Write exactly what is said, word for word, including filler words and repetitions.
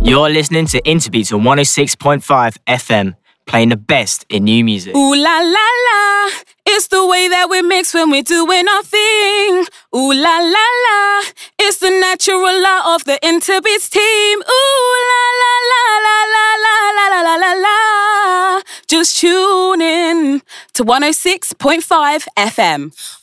You're listening to Interbeats on one oh six point five F M, playing the best in new music. Ooh la la la, it's the way that we mix when we're doing our thing. Ooh la la la, it's the natural law of the Interbeats team. Ooh la la la la la la la la la la. Just tune in to one oh six point five F M.